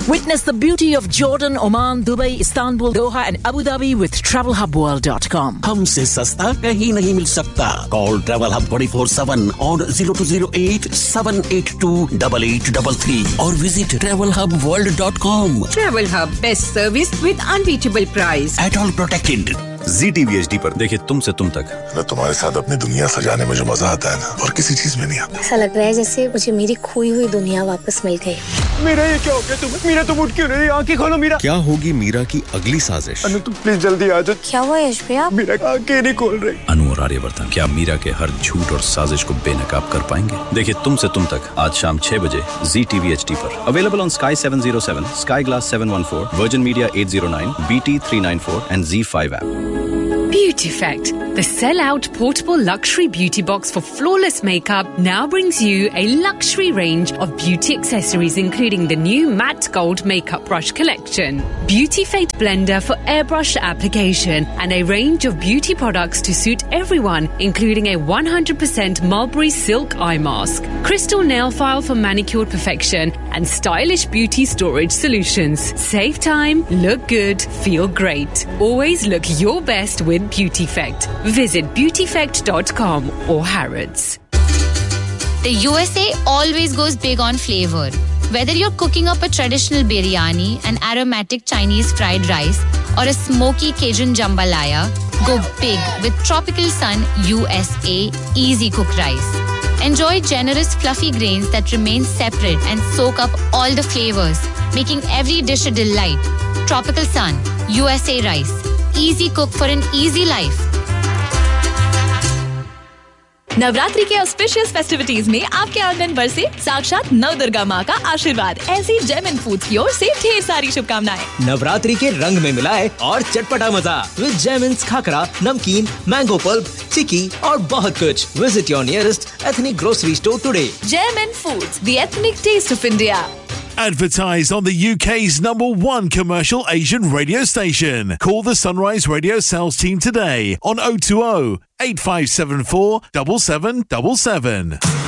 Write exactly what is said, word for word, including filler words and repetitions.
Witness the beauty of Jordan, Oman, Dubai, Istanbul, Doha and Abu Dhabi with travel hub world dot com. हमसे सस्ता कहीं नहीं मिल सकता. Call Travel Hub twenty-four seven on zero two zero eight seven eight two eight eight three three or visit travel hub world dot com. Travel Hub, best service with unbeatable price. At all protected. Z T V H D पर देखिए तुमसे तुम तक. मैं तुम्हारे साथ अपनी दुनिया सजाने में जो मजा आता है ना, और किसी चीज में नहीं आता. ऐसा लग रहा है जैसे मुझे मेरी खोई हुई दुनिया वापस मिल गई. मीरा, ये क्या हो गया तुम्हें? मीरा, तुम उठ क्यों नहीं? आंखें खोलो मीरा. क्या होगी मीरा की अगली साजिश? अनु, तुम प्लीज जल्दी आ जाओ. क्या हुआ यश भैया? मीरा आंखें नहीं खोल रही. अनु और आर्यवर्धन क्या मीरा के हर झूठ और साजिश को बेनकाब कर पाएंगे? देखिए तुमसे तुम तक आज शाम छह बजे Z T V H D पर. Available on Sky seven oh seven, Sky Glass seven one four, Virgin Media eight oh nine, B T three ninety-four and Z five app. Beautyfect, the sell-out portable luxury beauty box for flawless makeup, now brings you a luxury range of beauty accessories including the new matte gold makeup brush collection, Beautyfect blender for airbrush application and a range of beauty products to suit everyone including a one hundred percent mulberry silk eye mask, crystal nail file for manicured perfection and stylish beauty storage solutions. Save time, look good, feel great. Always look your best with Beautyfect. Visit beautyfect dot com or Harrods. The U S A always goes big on flavor. Whether you're cooking up a traditional biryani, an aromatic Chinese fried rice, or a smoky Cajun jambalaya, go big with Tropical Sun U S A Easy Cook Rice. Enjoy generous fluffy grains that remain separate and soak up all the flavors, making every dish a delight. Tropical Sun U S A Rice. Easy cook for an easy life. Navratri के auspicious festivities में आपके आंगन पर से साक्षात नव दुर्गा माँ का आशीर्वाद. ऐसी जेम एंड फूड्स की ओर से ढेर सारी शुभकामनाएं. नवरात्रि के रंग में मिलाए और चटपटा मजा विद जेमिन्स खाकरा, नमकीन, मैंगो पल्प, चिकी और बहुत कुछ. Visit your nearest ethnic grocery store today. GeM and foods, the ethnic test of India. Advertised on the U K's number one commercial Asian radio station. Call the Sunrise Radio sales team today on oh two oh, eight five seven four, seven seven seven seven.